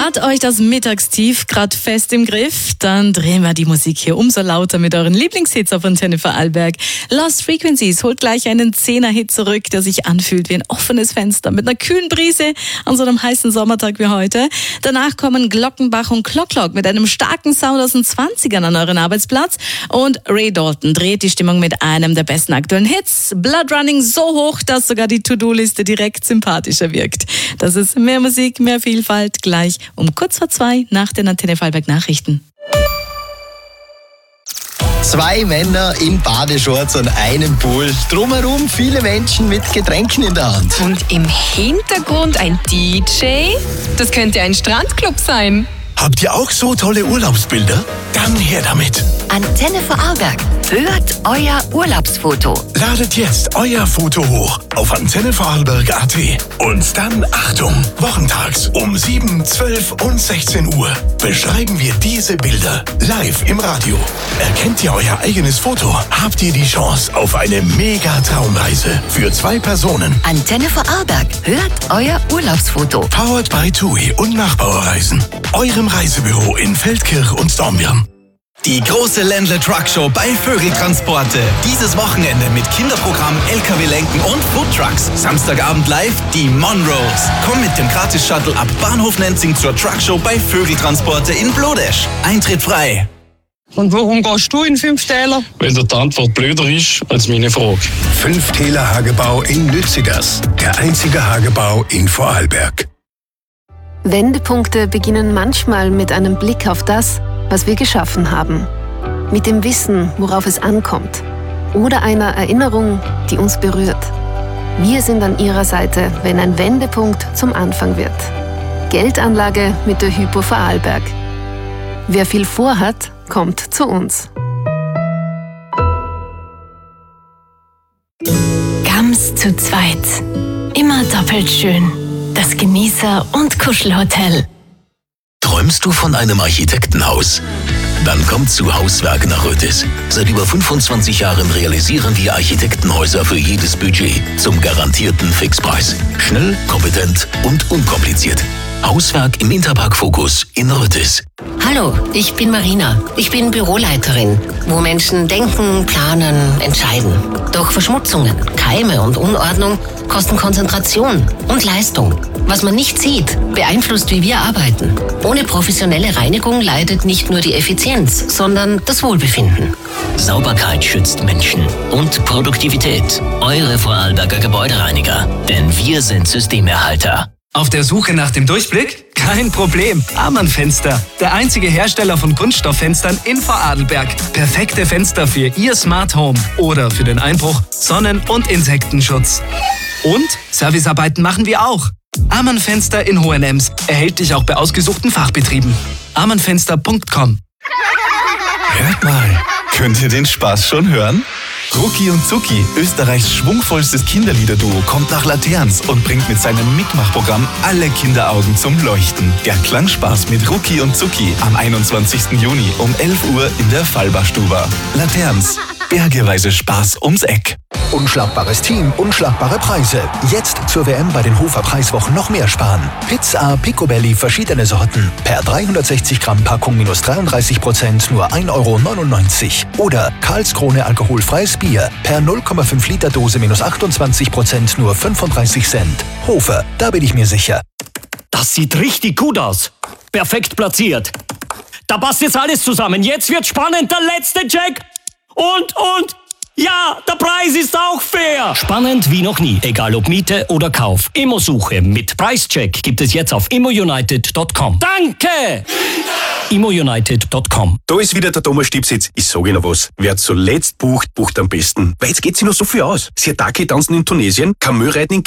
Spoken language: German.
Hat euch das Mittagstief gerade fest im Griff? Dann drehen wir die Musik hier umso lauter mit euren Lieblingshits auf Antenne Vorarlberg. Lost Frequencies holt gleich einen 10er-Hit zurück, der sich anfühlt wie ein offenes Fenster mit einer kühlen Brise an so einem heißen Sommertag wie heute. Danach kommen Glockenbach und Clock mit einem starken Sound aus den 20ern an euren Arbeitsplatz. Und Ray Dalton dreht die Stimmung mit einem der besten aktuellen Hits. Blood Running so hoch, dass sogar die To-Do-Liste direkt sympathischer wirkt. Das ist mehr Musik, mehr Vielfalt, gleich um kurz vor 2 nach den Antenne Vorarlberg Nachrichten. 2 Männer in Badeshorts an einem Pool. Drumherum viele Menschen mit Getränken in der Hand. Und im Hintergrund ein DJ? Das könnte ein Strandclub sein. Habt ihr auch so tolle Urlaubsbilder? Dann her damit. Antenne Vorarlberg. Hört euer Urlaubsfoto. Ladet jetzt euer Foto hoch auf antennevorarlberg.at. Und dann, Achtung, wochentags um 7, 12 und 16 Uhr beschreiben wir diese Bilder live im Radio. Erkennt ihr euer eigenes Foto, habt ihr die Chance auf eine Mega-Traumreise für 2 Personen. Antenne Vorarlberg. Hört euer Urlaubsfoto. Powered by TUI und Nachbauerreisen. Eurem Reisebüro in Feldkirch und Dornbirn. Die große Ländle Truck Show bei Vögeltransporte. Dieses Wochenende mit Kinderprogramm, LKW-Lenken und Foodtrucks. Samstagabend live die Monroes. Komm mit dem Gratis-Shuttle ab Bahnhof Nenzing zur Truck Show bei Vögeltransporte in Blodesch. Eintritt frei. Und warum gehst du in 5 Täler? Weil die Antwort blöder ist als meine Frage. 5 Täler Hagebau in Lützigers. Der einzige Hagebau in Vorarlberg. Wendepunkte beginnen manchmal mit einem Blick auf das, was wir geschaffen haben. Mit dem Wissen, worauf es ankommt. Oder einer Erinnerung, die uns berührt. Wir sind an Ihrer Seite, wenn ein Wendepunkt zum Anfang wird. Geldanlage mit der Hypo Vorarlberg. Wer viel vorhat, kommt zu uns. Gams zu zweit. Immer doppelt schön. Das Genießer- und Kuschelhotel. Träumst du von einem Architektenhaus? Dann kommt zu Hauswerk nach Rötis. Seit über 25 Jahren realisieren wir Architektenhäuser für jedes Budget zum garantierten Fixpreis. Schnell, kompetent und unkompliziert. Hauswerk im Interpark Fokus in Rötis. Hallo, ich bin Marina. Ich bin Büroleiterin, wo Menschen denken, planen, entscheiden. Doch Verschmutzungen, Keime und Unordnung kosten Konzentration und Leistung. Was man nicht sieht, beeinflusst, wie wir arbeiten. Ohne professionelle Reinigung leidet nicht nur die Effizienz, sondern das Wohlbefinden. Sauberkeit schützt Menschen und Produktivität. Eure Vorarlberger Gebäudereiniger. Denn wir sind Systemerhalter. Auf der Suche nach dem Durchblick? Kein Problem. Amann Fenster. Der einzige Hersteller von Kunststofffenstern in Vorarlberg. Perfekte Fenster für Ihr Smart Home oder für den Einbruch, Sonnen- und Insektenschutz. Und Servicearbeiten machen wir auch. Amann Fenster in Hohenems. Erhältlich auch bei ausgesuchten Fachbetrieben. amannfenster.com. Hört mal, könnt ihr den Spaß schon hören? Rucki und Zucki, Österreichs schwungvollstes Kinderliederduo, kommt nach Laterns und bringt mit seinem Mitmachprogramm alle Kinderaugen zum Leuchten. Der Klangspaß mit Rucki und Zucki am 21. Juni um 11 Uhr in der Fallbarstuba. Laterns, bergeweise Spaß ums Eck. Unschlagbares Team, unschlagbare Preise. Jetzt zur WM bei den Hofer Preiswochen noch mehr sparen. Pizza Picobelli, verschiedene Sorten. Per 360 Gramm Packung minus 33%, nur 1,99 €. Oder Karlskrone alkoholfreies Bier. Per 0,5 Liter Dose minus 28%, nur 35 Cent. Hofer, da bin ich mir sicher. Das sieht richtig gut aus. Perfekt platziert. Da passt jetzt alles zusammen. Jetzt wird spannend. Der letzte Check. Und. Ja, der Preis ist auch fair. Spannend wie noch nie, egal ob Miete oder Kauf. Immosuche mit Preischeck gibt es jetzt auf immounited.com. Danke! immounited.com. Da ist wieder der Thomas Stipsitz. Ich sage Ihnen was. Wer zuletzt bucht, bucht am besten. Weil jetzt geht sich noch so viel aus. Sirtaki tanzen in Tunesien, Kamelreiten in